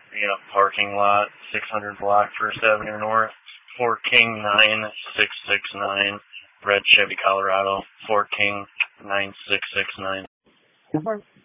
parking lot, 600 block, First Avenue North, Fort King 9669, red Chevy Colorado, Fort King 9669.